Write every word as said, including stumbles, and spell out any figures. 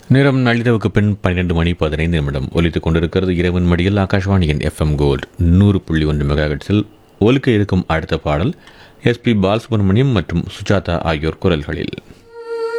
நேரம் நள்ளிரவுக்கு பின் பன்னிரண்டு மணி பதினைந்து நிமிடம் ஒலித்துக் கொண்டிருக்கிறது. இரவின் மடியில் ஆகாஷ்வாணியின் எஃப்எம் கோல்ட் நூறு புள்ளி ஒன்று மெகாஹெர்ட்ஸில் ஒலிக்க இருக்கும் அடுத்த பாடல் எஸ் பி பாலசுப்ரமணியம் மற்றும் சுஜாதா ஆகியோர் குரல்களில்.